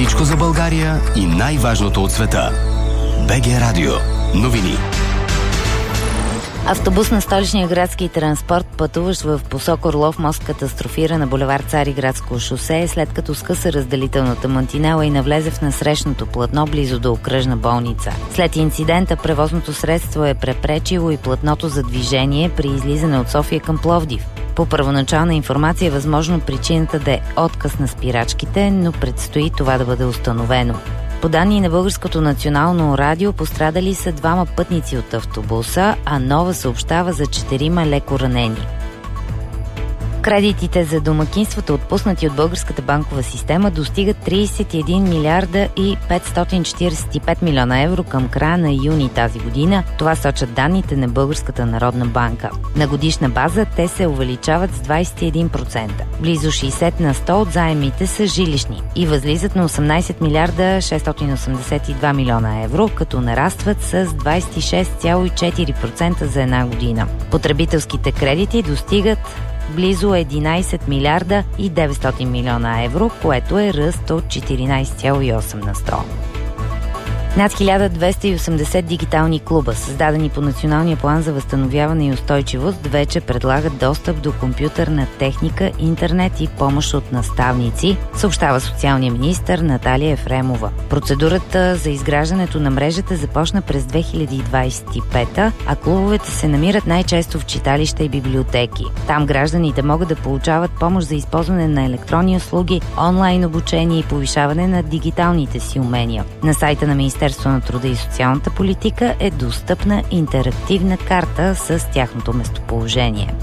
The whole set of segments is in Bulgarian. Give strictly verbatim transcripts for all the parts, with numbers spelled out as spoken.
Всичко за България и най-важното от света. БГ Радио. Новини. Автобус на столичния градски транспорт, пътуващ в посока Орлов мост, катастрофира на булевард Цариградско шосе, след като скъса разделителната мантинела и навлезе в насрещното платно близо до окръжна болница. След инцидента превозното средство е препречило и платното за движение при излизане от София към Пловдив. По първоначална информация е възможно причината да е отказ на спирачките, но предстои това да бъде установено. По данни на Българското национално радио пострадали са двама пътници от автобуса, а Нова съобщава за четирима леко ранени. Кредитите за домакинствата, отпуснати от българската банкова система, достигат тридесет и един милиарда и петстотин четиридесет и пет милиона евро към края на юни тази година. Това сочат данните на Българската народна банка. На годишна база те се увеличават с двадесет и един процента. Близо шейсет на сто от заемите са жилищни и възлизат на осемнадесет милиарда шестстотин осемдесет и два милиона евро, като нарастват с двадесет и шест цяло и четири процента за една година. Потребителските кредити достигат близо единадесет милиарда и деветстотин милиона евро, което е ръст от четиринадесет цяло и осем на сто. Над хиляда двеста и осемдесет дигитални клуба, създадени по Националния план за възстановяване и устойчивост, вече предлагат достъп до компютърна техника, интернет и помощ от наставници, съобщава социалния министър Наталия Ефремова. Процедурата за изграждането на мрежата започна през две хиляди двадесет и пета, а клубовете се намират най-често в читалища и библиотеки. Там гражданите могат да получават помощ за използване на електронни услуги, онлайн обучение и повишаване на дигиталните си умения. На сайта на Министерството Министерство на труда и социалната политика е достъпна интерактивна карта с тяхното местоположение.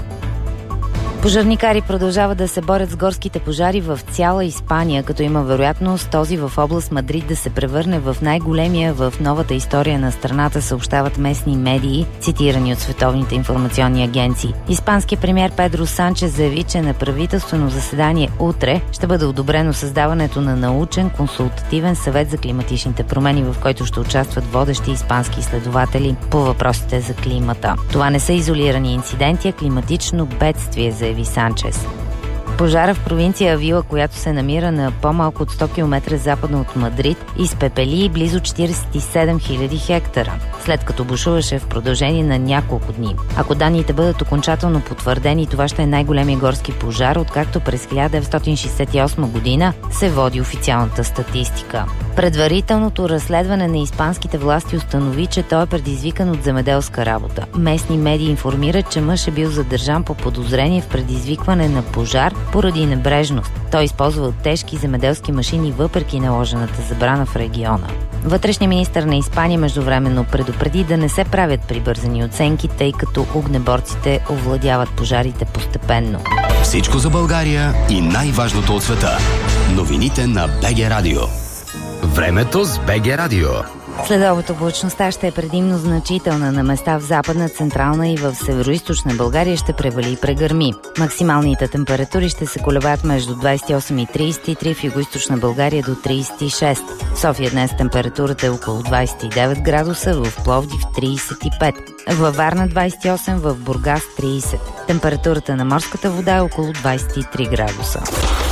Пожарникари продължават да се борят с горските пожари в цяла Испания, като има вероятност този в област Мадрид да се превърне в най-големия в новата история на страната, съобщават местни медии, цитирани от световните информационни агенции. Испанският премиер Педро Санчес заяви, че на правителствено заседание утре ще бъде одобрено създаването на научен консултативен съвет за климатичните промени, в който ще участват водещи испански изследователи по въпросите за климата. Това не са изолирани инциденти, а климатично бедствие, заяви Санчес. Пожара в провинция Авила, която се намира на по-малко от сто километра западно от Мадрид, изпепели близо четиридесет и седем хиляди хектара, след като бушуваше в продължение на няколко дни. Ако данните бъдат окончателно потвърдени, това ще е най-големия горски пожар, откакто през хиляда деветстотин шейсет и осма година се води официалната статистика. Предварителното разследване на испанските власти установи, че той е предизвикан от земеделска работа. Местни медии информират, че мъж е бил задържан по подозрение в предизвикване на пожар поради небрежност. Той използвал тежки земеделски машини въпреки наложената забрана в региона. Вътрешният министър на Испания междувременно предупреди да не се правят прибързани оценки, тъй като огнеборците овладяват пожарите постепенно. Всичко за България и най-важното от света. Новините на БГ Радио. Времето с БГ Радио. Следобед облачността ще е предимно значителна на места в Западна, Централна и в Североизточна България ще превали и прегърми. Максималните температури ще се колебаят между двадесет и осем и тридесет и три, в Югоизточна България до тридесет и шест. В София днес температурата е около двадесет и девет градуса, в Пловдив тридесет и пет, във Варна двадесет и осем, в Бургас тридесет. Температурата на морската вода е около двадесет и три градуса.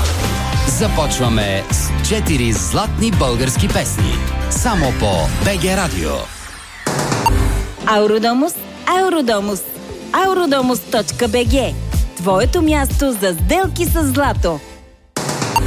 Започваме с четири златни български песни. Само по БГ Радио. Ауродомус, Ауродомус, Ауродомус точка би джи. Твоето място за сделки с злато.